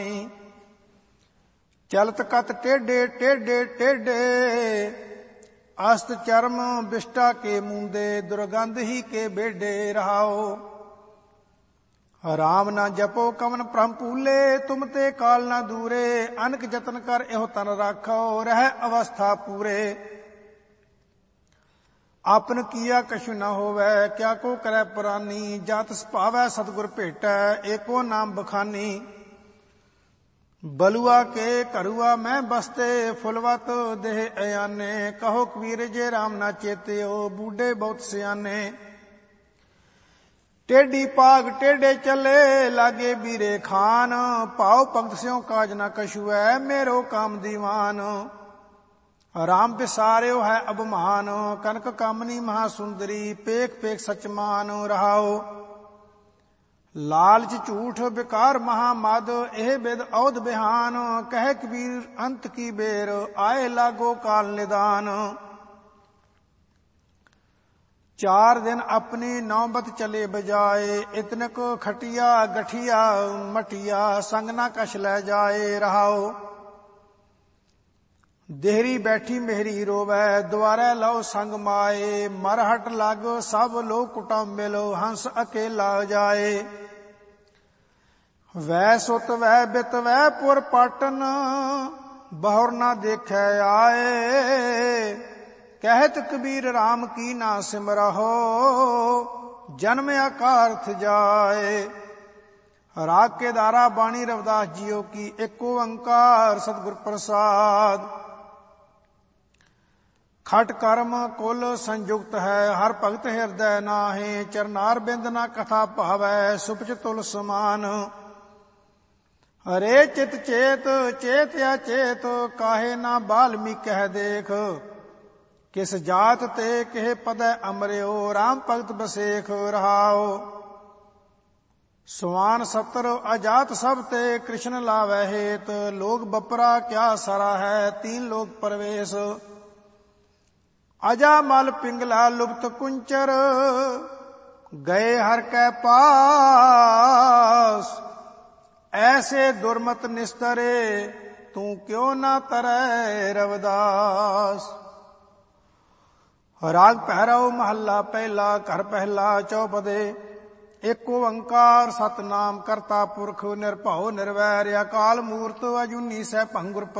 ਚਲਤ ਕਤ ਟੇਢੇ ਟੇਢੇ ਟੇਢੇ, ਅਸਤ ਚਰਮ ਬਿਸ਼ਟਾ ਕੇ ਮੂੰਦੇ, ਦੁਰਗੰਧ ਹੀ ਕੇ ਬੇਡੇ ਰਹਾਓ। ਰਾਮ ਨਾ ਜਪੋ ਕਵਨ ਭ੍ਰਮ ਭੂਲੇ, ਤੁਮ ਤੇ ਕਾਲ ਨਾ ਦੂਰੇ, ਅਨਕ ਜਤਨ ਕਰ ਇਹੋ ਤਨ ਰਾਖੋ, ਰਹਿ ਅਵਸਥਾ ਪੂਰੇ। ਆਪਨ ਕੀਆ ਕਛੁ ਨਾ ਹੋਵੈ, ਕਿਆ ਕੋ ਕਰੈ ਪੁਰਾਨੀ, ਜਤ ਸੁਭਾਵੈ ਸਤਿਗੁਰ ਭੇਟੈ, ਏਕੋ ਨਾਮ ਬਖਾਨੀ। ਬਲੂਆ ਕੇ ਘਰੂਆ ਮੈਂ ਬਸਤੇ, ਫੁਲਵਤ ਦੇਹ ਅਯਾਨੇ, ਕਹੋ ਕਬੀਰ ਜੇ ਰਾਮ ਨਾ ਚੇਤਿਓ, ਬੂਢੇ ਬਹੁਤ ਸਿਆਨੇ। ਟੇਢੀ ਪਾਗ ਟੇਢੇ ਚੱਲੇ, ਲਾਗੇ ਬੀਰੇ ਖਾਨ, ਭਾਉ ਭਗਤ ਸਿਉ ਕਾਜ ਨਾ ਕਛੂ ਹੈ, ਮੇਰੋ ਕਾਮ ਦੀਵਾਨ। ਰਾਮ ਵਿਸਾਰਿਓ ਹੈ ਅਭਮਾਨ, ਕਨਕ ਕਾਮਨੀ ਮਹਾ ਸੁੰਦਰੀ, ਪੇਖ ਪੇਖ ਸਚਮਾਨ ਰਹਾਓ। ਲਾਲਚ ਝੂਠ ਵਿਕਾਰ ਮਹਾ ਮਦ, ਇਹ ਬਿਦ ਔਧ ਬਿਹਾਨ, ਕਹਿ ਕਬੀਰ ਅੰਤ ਕੀ ਬੇਰ, ਆਏ ਲਾਗੋ ਕਾਲ ਨਿਦਾਨ। 4 ਦਿਨ ਆਪਣੀ ਨੌਬਤ ਚਲੇ ਬਜਾਏ, ਇਤਨਕ ਖਟਿਆ ਗਠੀਆ ਮਟਿਆ, ਸੰਗ ਨਾ ਕਛ ਲੈ ਜਾਏ ਰਹਾਓ। ਦੇਹਰੀ ਬੈਠੀ ਮੇਹਰੀ ਰੋਵੈ, ਦੁਆਰੇ ਲਓ ਸੰਗ ਮਾਏ, ਮਰਹਟ ਲੱਗ ਸਭ ਲੋਕ ਕੁਟਾ ਮਿਲੋ, ਹੰਸ ਅਕੇਲਾ ਜਾਏ। ਵੈ ਸੁਤ ਵੈ ਬਿਤ ਵੈ ਪੁਰ ਪਾਟਨ, ਬਹੁਰ ਨਾ ਦੇਖੈ ਆਏ, ਕਹਿਤ ਕਬੀਰ ਰਾਮ ਕੀ ਨਾ ਸਿਮਰਹੁ, ਜਨਮ ਅਕਾਰਥ ਜਾਏ। ਰਾਗ ਕੇਦਾਰਾ ਬਾਣੀ ਰਵਿਦਾਸ ਜੀਓ ਕੀ, ਏਕ ਓੰਕਾਰ ਸਤਿਗੁਰ ਪ੍ਰਸਾਦ। ਖਟ ਕਰਮ ਕੁਲ ਸੰਯੁਕਤ ਹੈ, ਹਰ ਭਗਤ ਹਿਰਦੈ ਨਾਹਿ, ਚਰਨਾਰ ਬਿੰਦ ਨਾ ਕਥਾ ਭਾਵੈ, ਸੁਪਚ ਤੁਲ ਸਮਾਨ। ਹਰੇ ਚਿਤ ਚੇਤ ਚੇਤ ਅਚੇਤ, ਕਾਹੇ ਨਾ ਬਾਲਮੀ ਕਹਿ ਦੇਖ, ਕਿਸ ਜਾਤ ਤੇ ਕਿਹ ਪਦੈ ਅਮਰਿਓ, ਰਾਮ ਭਗਤ ਬਸੇਖ ਰਹਾਓ। ਸੁਆਨ ਸਤਰ ਅਜਾਤ ਸਭ ਤੇ, ਕ੍ਰਿਸ਼ਨ ਲਾਵੈ ਹੇਤ, ਲੋਕ ਬਪਰਾ ਕਿਆ ਸਰਾ ਹੈ, 3 ਲੋਕ ਪਰਵੇਸ਼। ਅਜਾ ਮਲ ਪਿੰਗਲਾ ਲੁਪਤ ਕੁੰਚਰ, ਗਏ ਹਰ ਕੈ ਪਾਸ, ਐਸੇ ਦੁਰਮਤ ਨਿਸਤਰੇ, ਤੂੰ ਕਿਉ ਨਾ ਤਰੈ ਰਵਿਦਾਸ। ਰਾਗ ਪਹਿਰਾਓ ਮਹੱਲਾ ਪਹਿਲਾ, ਘਰ ਪਹਿਲਾ ਚੌਪਦੇ। ਏਕ ਓੰਕਾਰ ਸਤਿਨਾਮ ਕਰਤਾ ਪੁਰਖ, ਨਿਰਭਉ ਨਿਰਵੈਰ, ਅਕਾਲ ਮੂਰਤ ਅਜੂਨੀ ਸੈਭੰ ਗੁਰ